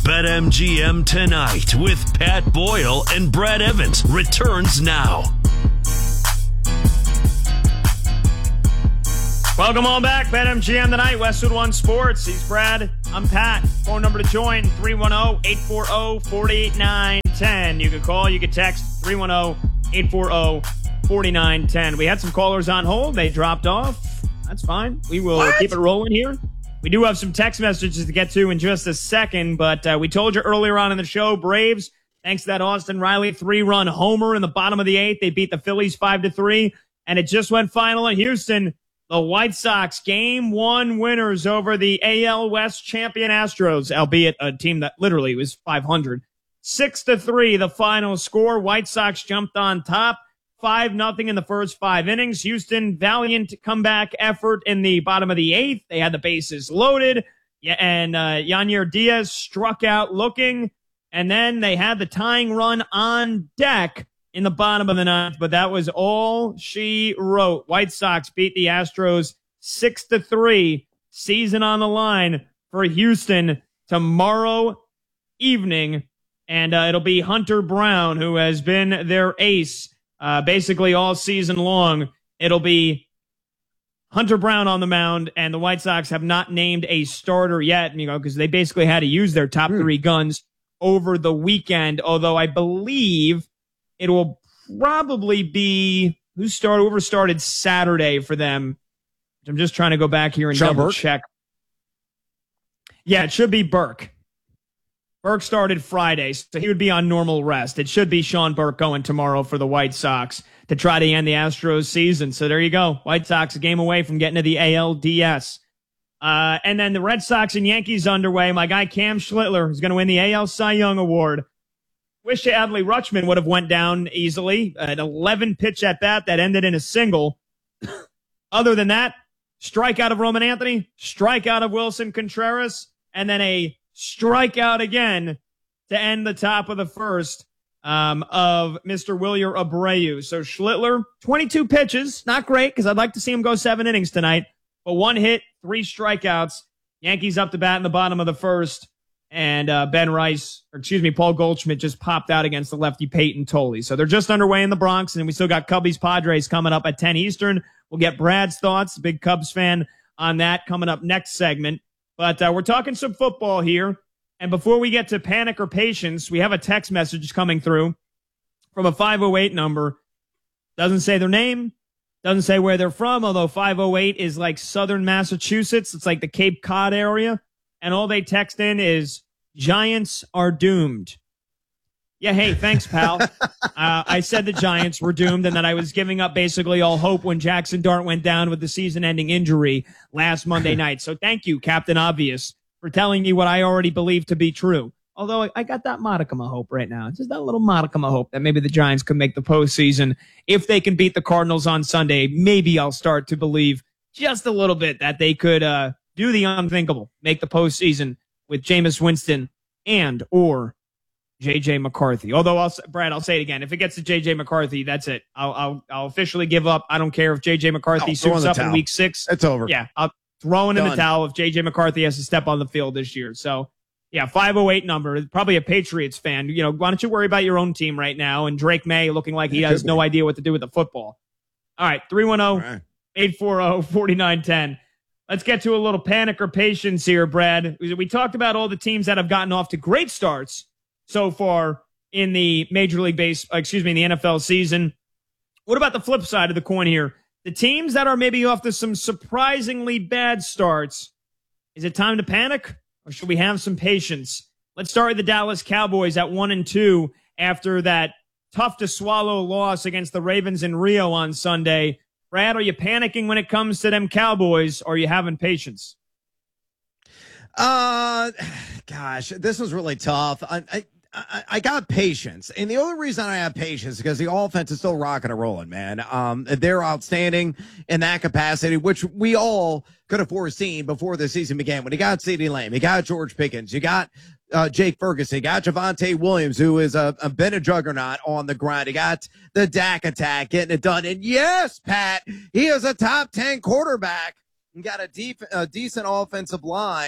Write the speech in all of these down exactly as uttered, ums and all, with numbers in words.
BetMGM Tonight with Pat Boyle and Brad Evans returns now. Welcome on back. BetMGM Tonight, Westwood One Sports. He's Brad. I'm Pat. Phone number to join, three one zero, eight four zero, four eight nine one zero. You can call, you can text, three one zero, eight four zero, four nine one zero. We had some callers on hold. They dropped off. That's fine. We will what? keep it rolling here. We do have some text messages to get to in just a second, but uh, we told you earlier on in the show, Braves, thanks to that Austin Riley three-run homer in the bottom of the eighth, they beat the Phillies five to three, and it just went final in Houston. The White Sox game one winners over the A L West champion Astros, albeit a team that literally was five hundred. Six to three, the final score. White Sox jumped on top. Five nothing in the first five innings. Houston, valiant comeback effort in the bottom of the eighth. They had the bases loaded. Yeah, and uh, Yanier Diaz struck out looking. And then they had the tying run on deck in the bottom of the ninth, but that was all she wrote. White Sox beat the Astros six to three. Season on the line for Houston tomorrow evening, and uh, it'll be Hunter Brown, who has been their ace uh, basically all season long. It'll be Hunter Brown on the mound, and the White Sox have not named a starter yet, you know, because they basically had to use their top hmm. three guns over the weekend. Although I believe it will probably be who started, whoever started Saturday for them. I'm just trying to go back here and Sean double Burke? check. Yeah, it should be Burke. Burke started Friday, so he would be on normal rest. It should be Sean Burke going tomorrow for the White Sox to try to end the Astros season. So there you go. White Sox a game away from getting to the A L D S. Uh, and then the Red Sox and Yankees underway. My guy Cam Schlittler is going to win the A L Cy Young Award. Wish Adley Rutschman would have went down easily. An eleven pitch at bat that ended in a single. Other than that, strikeout of Roman Anthony, strikeout of Wilson Contreras, and then a strikeout again to end the top of the first um, of Mister Wilyer Abreu. So Schlittler, twenty-two pitches, not great because I'd like to see him go seven innings tonight, but one hit, three strikeouts. Yankees up to bat in the bottom of the first. And uh, Ben Rice, or excuse me, Paul Goldschmidt just popped out against the lefty Peyton Tolley. So they're just underway in the Bronx, and we still got Cubbies Padres coming up at ten Eastern. We'll get Brad's thoughts, big Cubs fan, on that coming up next segment. But uh, we're talking some football here. And before we get to panic or patience, we have a text message coming through from a five oh eight number. Doesn't say their name, doesn't say where they're from, although five oh eight is like southern Massachusetts. It's like the Cape Cod area. And all they text in is, Giants are doomed. Yeah, hey, thanks, pal. uh, I said the Giants were doomed and that I was giving up basically all hope when Jackson Dart went down with the season-ending injury last Monday night. So thank you, Captain Obvious, for telling me what I already believed to be true. Although I got that modicum of hope right now. Just that little modicum of hope that maybe the Giants could make the postseason. If they can beat the Cardinals on Sunday, maybe I'll start to believe just a little bit that they could uh, do the unthinkable, make the postseason with Jameis Winston and or J J McCarthy. Although, I'll, Brad, I'll say it again. If it gets to J J McCarthy, that's it. I'll I'll, I'll officially give up. I don't care if J J McCarthy oh, suits in up towel. in week six. It's over. Yeah, I'll throw in, in the Done. towel if J J McCarthy has to step on the field this year. So, yeah, five oh eight number. Probably a Patriots fan. You know, why don't you worry about your own team right now? And Drake May looking like he It has could no be. idea what to do with the football. All right, three one zero, eight four zero, four nine one zero. Let's get to a little panic or patience here, Brad. We talked about all the teams that have gotten off to great starts so far in the Major League Base, excuse me, in the N F L season. What about the flip side of the coin here? The teams that are maybe off to some surprisingly bad starts. Is it time to panic, or should we have some patience? Let's start with the Dallas Cowboys at one and two after that tough to swallow loss against the Ravens in Rio on Sunday. Brad, are you panicking when it comes to them Cowboys, or are you having patience? Uh, gosh, this was really tough. I, I, I, I got patience, and the only reason I have patience is because the offense is still rocking and rolling, man. Um, they're outstanding in that capacity, which we all could have foreseen before the season began. When you got CeeDee Lamb, you got George Pickens, you got uh, Jake Ferguson, you got Javonte Williams, who is a, a been a juggernaut on the ground. You got the Dak attack getting it done, and yes, Pat, he is a top ten quarterback. You got a deep, a decent offensive line.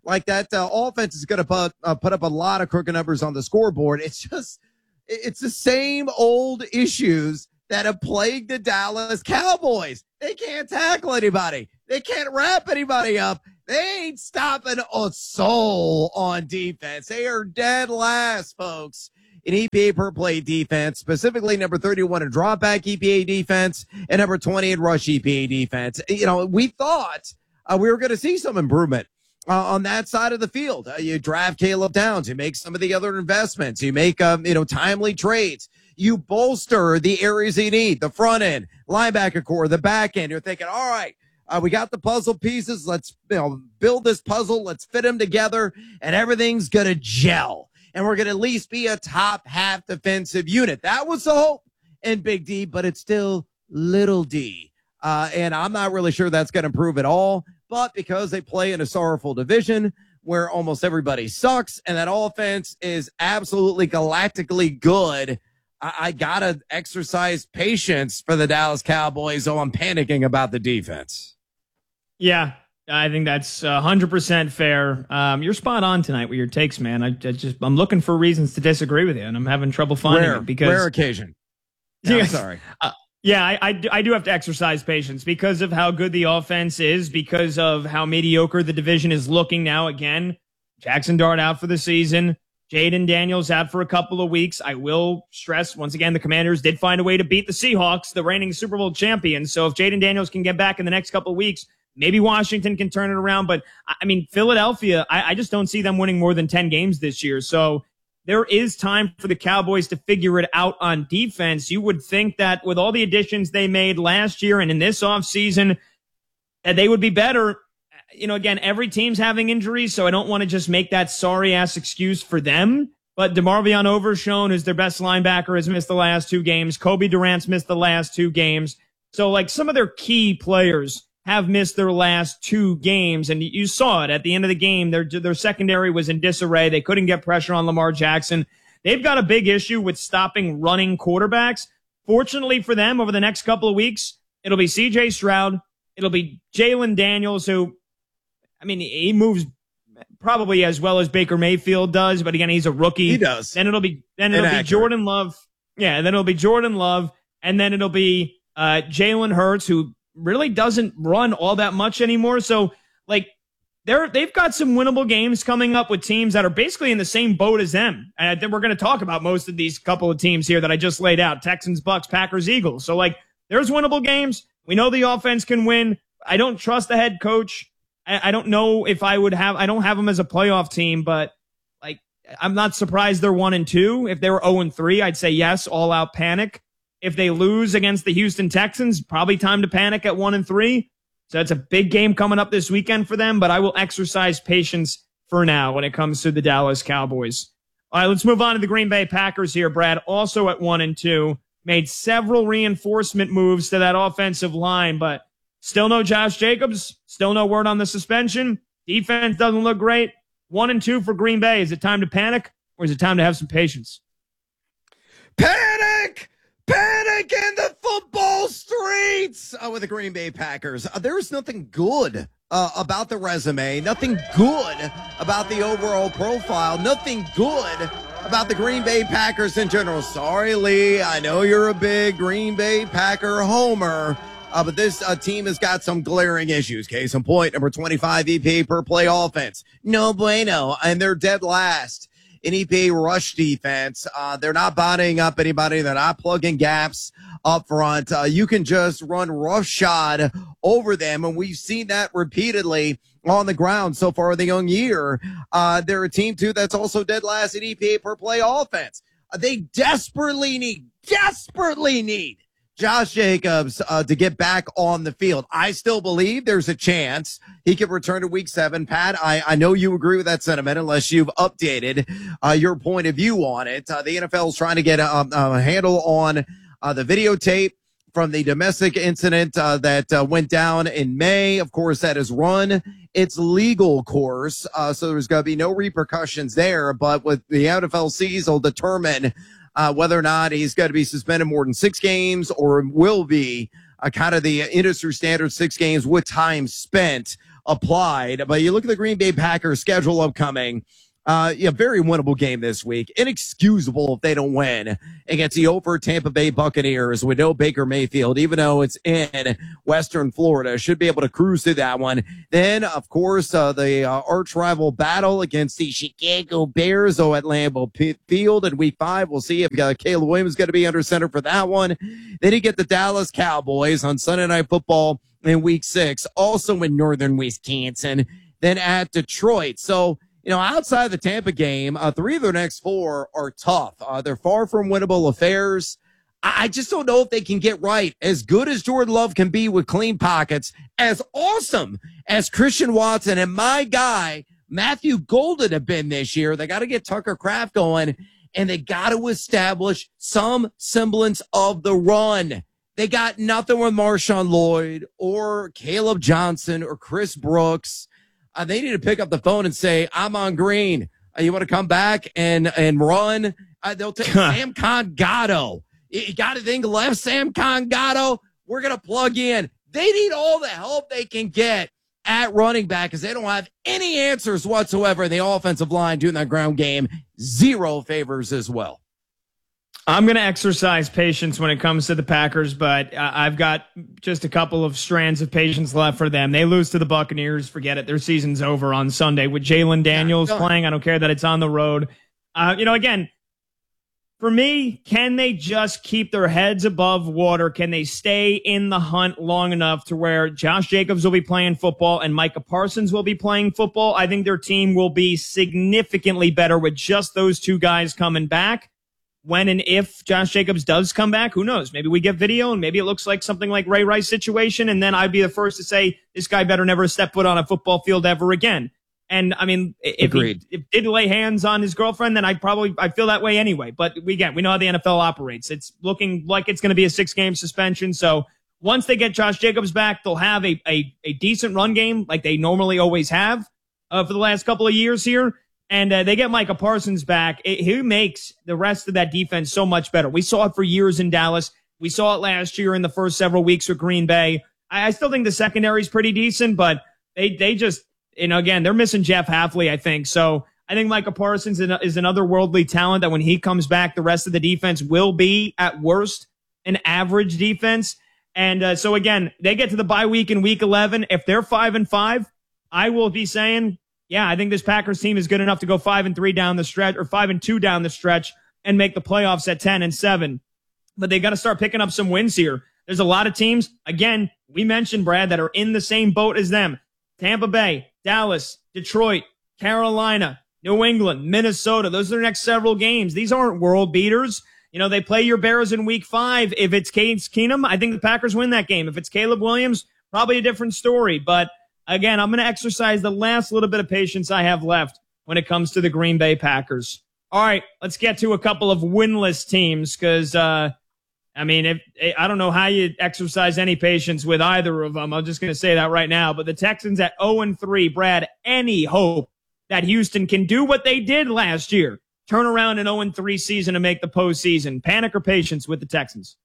like that uh, offense is going to put, uh, put up a lot of crooked numbers on the scoreboard. It's just, it's the same old issues that have plagued the Dallas Cowboys. They can't tackle anybody. They can't wrap anybody up. They ain't stopping a soul on defense. They are dead last, folks, in E P A per play defense, specifically number thirty-one in drop back E P A defense and number twenty in rush E P A defense. You know, we thought uh, we were going to see some improvement uh, on that side of the field. Uh, you draft Caleb Downs, you make some of the other investments, you make, um, you know, timely trades. You bolster the areas you need, the front end, linebacker core, the back end. You're thinking, all right, uh, we got the puzzle pieces. Let's you know, build this puzzle. Let's fit them together, and everything's going to gel. And we're going to at least be a top half defensive unit. That was the hope in Big D, but it's still little D. Uh, and I'm not really sure that's going to improve at all. But because they play in a sorrowful division where almost everybody sucks, and that offense is absolutely galactically good, I gotta exercise patience for the Dallas Cowboys, so I'm panicking about the defense. Yeah, I think that's one hundred percent fair. Um, you're spot on tonight with your takes, man. I, I just I'm looking for reasons to disagree with you, and I'm having trouble finding rare, it because rare occasion. No, I'm sorry. Uh, yeah, I, I I do have to exercise patience because of how good the offense is, because of how mediocre the division is looking now. Again, Jackson Dart out for the season. Jaden Daniels out for a couple of weeks. I will stress, once again, the Commanders did find a way to beat the Seahawks, the reigning Super Bowl champions. So if Jaden Daniels can get back in the next couple of weeks, maybe Washington can turn it around. But, I mean, Philadelphia, I, I just don't see them winning more than ten games this year. So there is time for the Cowboys to figure it out on defense. You would think that with all the additions they made last year and in this offseason, that they would be better. You know, again, every team's having injuries, so I don't want to just make that sorry-ass excuse for them. But DeMarvion Overshown, who's their best linebacker, has missed the last two games. Kobe Durant's missed the last two games. So, like, some of their key players have missed their last two games, and you saw it at the end of the game. Their, their secondary was in disarray. They couldn't get pressure on Lamar Jackson. They've got a big issue with stopping running quarterbacks. Fortunately for them, over the next couple of weeks, it'll be C J Stroud. It'll be Jalen Daniels, who... I mean, he moves probably as well as Baker Mayfield does, but again, he's a rookie. He does. Then it'll be then it'll Inaccurate. be Jordan Love. Yeah, then it'll be Jordan Love, and then it'll be uh, Jalen Hurts, who really doesn't run all that much anymore. So, like, they're they've got some winnable games coming up with teams that are basically in the same boat as them. And I think we're going to talk about most of these couple of teams here that I just laid out: Texans, Bucks, Packers, Eagles. So, like, there's winnable games. We know the offense can win. I don't trust the head coach. I don't know if I would have, I don't have them as a playoff team, but like, I'm not surprised they're one and two. If they were oh and three, I'd say yes, all out panic. If they lose against the Houston Texans, probably time to panic at one and three. So it's a big game coming up this weekend for them, but I will exercise patience for now when it comes to the Dallas Cowboys. All right, let's move on to the Green Bay Packers here. Brad, also at one and two, made several reinforcement moves to that offensive line, but still no Josh Jacobs. Still no word on the suspension. Defense doesn't look great. One and two for Green Bay. Is it time to panic, or is it time to have some patience? Panic! Panic in the football streets uh, with the Green Bay Packers. Uh, there is nothing good uh, about the resume. Nothing good about the overall profile. Nothing good about the Green Bay Packers in general. Sorry, Lee. I know you're a big Green Bay Packer homer. Uh, but this uh, team has got some glaring issues. Case in point, number twenty-five E P A per play offense. No bueno. And they're dead last in E P A rush defense. Uh, they're not bodying up anybody. They're not plugging gaps up front. Uh, you can just run roughshod over them. And we've seen that repeatedly on the ground so far in the young year. Uh, they're a team, too, that's also dead last in E P A per play offense. Uh, they desperately need, desperately need Josh Jacobs uh, to get back on the field. I still believe there's a chance he could return to week seven. Pat, I, I know you agree with that sentiment unless you've updated uh, your point of view on it. Uh, the N F L is trying to get a, a handle on uh, the videotape from the domestic incident uh, that uh, went down in May. Of course, that has run its legal course, uh, so there's going to be no repercussions there. But what the N F L sees will determine Uh, whether or not he's going to be suspended more than six games or will be uh, kind of the industry standard six games with time spent applied. But you look at the Green Bay Packers schedule upcoming. Uh, yeah, very winnable game this week. Inexcusable if they don't win against the over Tampa Bay Buccaneers with no Baker Mayfield, even though it's in Western Florida. Should be able to cruise through that one. Then, of course, uh, the uh, arch rival battle against the Chicago Bears oh, at Lambeau Field in week five. We'll see if uh, Caleb Williams is going to be under center for that one. Then you get the Dallas Cowboys on Sunday Night Football in week six, also in northern Wisconsin, then at Detroit. So, you know, outside of the Tampa game, uh, three of their next four are tough. Uh, they're far from winnable affairs. I, I just don't know if they can get right. As good as Jordan Love can be with clean pockets, as awesome as Christian Watson and my guy, Matthew Golden, have been this year, they got to get Tucker Kraft going, and they got to establish some semblance of the run. They got nothing with Marshawn Lloyd or Caleb Johnson or Chris Brooks. Uh, they need to pick up the phone and say, I'm on green. Uh, you want to come back and, and run? Uh, they'll take Sam Congato. You got anything left, Sam Congato? We're going to plug in. They need all the help they can get at running back because they don't have any answers whatsoever. The offensive line doing that ground game, zero favors as well. I'm going to exercise patience when it comes to the Packers, but uh, I've got just a couple of strands of patience left for them. They lose to the Buccaneers. Forget it. Their season's over on Sunday with Jalen Daniels yeah, playing. I don't care that it's on the road. Uh, you know, again, for me, can they just keep their heads above water? Can they stay in the hunt long enough to where Josh Jacobs will be playing football and Micah Parsons will be playing football? I think their team will be significantly better with just those two guys coming back. When and if Josh Jacobs does come back, who knows? Maybe we get video and maybe it looks like something like Ray Rice situation. And then I'd be the first to say this guy better never step foot on a football field ever again. And I mean, if Agreed. he if did lay hands on his girlfriend, then I'd probably, I feel that way anyway. But we again, we know how the N F L operates. It's looking like it's going to be a six game suspension. So once they get Josh Jacobs back, they'll have a, a, a decent run game like they normally always have uh, for the last couple of years here. And uh, they get Micah Parsons back. It, he makes the rest of that defense so much better. We saw it for years in Dallas. We saw it last year in the first several weeks with Green Bay. I, I still think the secondary is pretty decent, but they they just, you know, again, they're missing Jeff Hafley, I think. So I think Micah Parsons is an otherworldly talent that when he comes back, the rest of the defense will be, at worst, an average defense. And uh, so, again, they get to the bye week in week eleven. If they're five and five, I will be saying, yeah, I think this Packers team is good enough to go five and three down the stretch or five and two down the stretch and make the playoffs at ten and seven. But they got to start picking up some wins here. There's a lot of teams, again, we mentioned, Brad, that are in the same boat as them. Tampa Bay, Dallas, Detroit, Carolina, New England, Minnesota. Those are the next several games. These aren't world beaters. You know, they play your Bears in week five. If it's Case Keenum, I think the Packers win that game. If it's Caleb Williams, probably a different story. But again, I'm going to exercise the last little bit of patience I have left when it comes to the Green Bay Packers. All right, let's get to a couple of winless teams because, uh, I mean, if, I don't know how you exercise any patience with either of them. I'm just going to say that right now. But the Texans at oh and three, Brad, any hope that Houston can do what they did last year, turn around an oh and three season and make the postseason? Panic or patience with the Texans?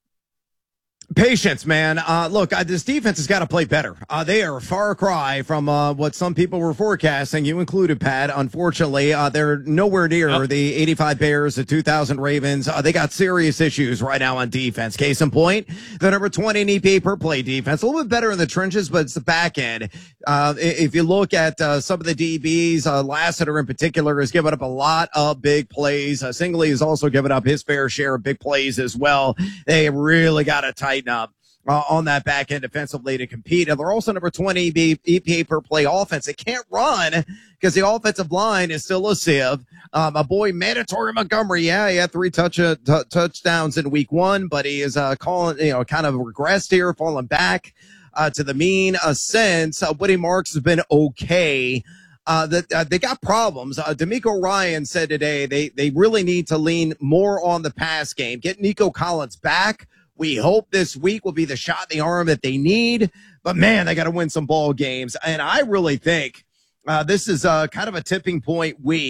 Patience, man. Uh, look, uh, this defense has got to play better. Uh, they are a far cry from uh, what some people were forecasting, you included, Pat. Unfortunately, uh, they're nowhere near oh. the eighty-five Bears, the two thousand Ravens. Uh, they got serious issues right now on defense. Case in point, the number twenty in E P A per play defense. A little bit better in the trenches, but it's the back end. Uh, if you look at uh, some of the D Bs, uh, Lassiter in particular has given up a lot of big plays. Uh, Singley has also given up his fair share of big plays as well. They really got to tighten up uh, on that back end defensively to compete. And they're also number twenty E P A per play offense. They can't run because the offensive line is still a sieve. Uh, my boy Mandatory Montgomery, yeah, he had three touch uh, t- touchdowns in week one, but he is uh, calling, you know, kind of regressed here, falling back uh, to the mean uh, since. Uh, Woody Marks has been okay. Uh, that uh, they got problems. Uh, D'Amico Ryan said today they they really need to lean more on the pass game. Get Nico Collins back. We hope this week will be the shot in the arm that they need. But man, they got to win some ball games. And I really think uh, this is uh, kind of a tipping point week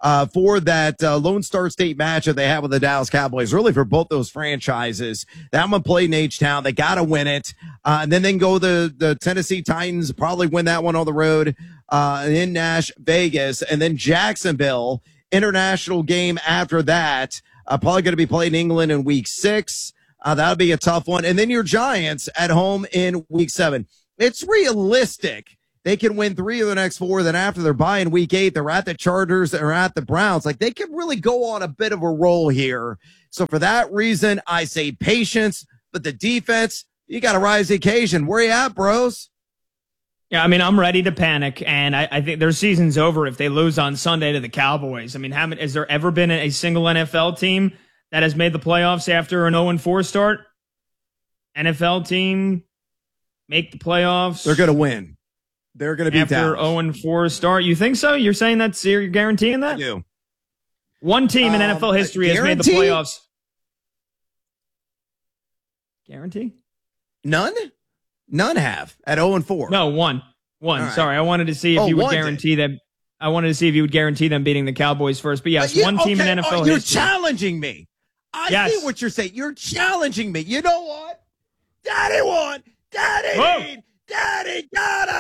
uh, for that uh, Lone Star State match that they have with the Dallas Cowboys. Really for both those franchises. That one played in H-Town. They got to win it. Uh, and then they can go the, the Tennessee Titans, probably win that one on the road uh, in Nash, Vegas. And then Jacksonville, international game after that. Uh, probably going to be played in England in week six. Uh, that'll be a tough one. And then your Giants at home in week seven. It's realistic. They can win three of the next four. Then after they're bye in week eight, they're at the Chargers, they're at the Browns. Like, they could really go on a bit of a roll here. So for that reason, I say patience, but the defense, you got to rise the occasion. Where you at, bros? Yeah, I mean, I'm ready to panic, and I, I think their season's over if they lose on Sunday to the Cowboys. I mean, how many, has there ever been a single N F L team that has made the playoffs after an oh and four start? N F L team make the playoffs. They're going to win. They're going to be after oh and four start. You think so? You're saying that's you're guaranteeing that? I do. One team in um, N F L history has made the playoffs. Guarantee? None? None have at oh and four. No, one. One. Right. Sorry, I wanted to see if oh, you would guarantee did. them. I wanted to see if you would guarantee them beating the Cowboys first. But yes, but you, one team okay, in N F L oh, you're history. You're challenging me. I yes. see what you're saying. You're challenging me. You know what? Daddy won. Daddy Whoa. need. Daddy gotta